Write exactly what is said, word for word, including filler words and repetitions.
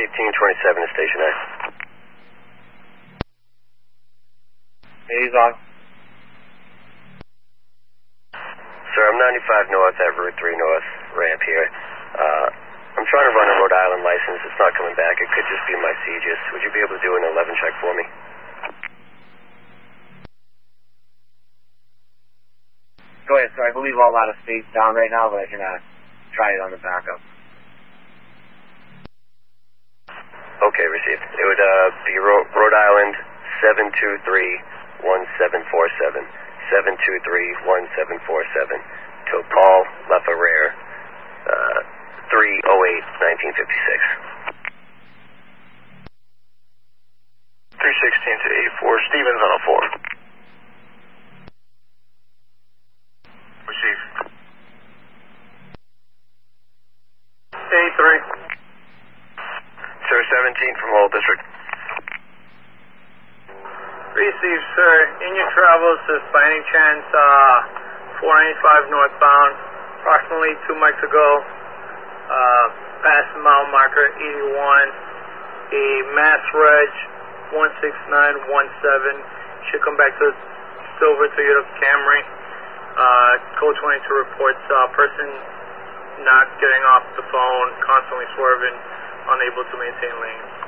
eighteen twenty-seven to Station nine. He's on. Sir, I'm ninety-five north at Route three North, ramp here. Uh, I'm trying to run a Rhode Island license. It's not coming back. It could just be my Cegis. Would you be able to do an eleven check for me? Go ahead, sir. I believe all out of state's down right now, but I can uh, try it on the backup. Okay, received. It would uh, be Ro- Rhode Island seven two three one seven four seven. seven two three one seven four seven to Paul LaFerrere, uh, three oh eight nineteen fifty-six. three sixteen to eight four, Stevens on a four. Receive. eight three. Sir, seventeen from Whole District. Receive, sir. In your travels, if by any chance, uh, four ninety-five northbound, approximately two miles ago, uh, past mile marker eighty-one, a Mass Reg one six nine one seven should come back to silver Toyota Camry. Uh, code twenty-two reports uh, person not getting off the phone, constantly swerving, unable to maintain lane.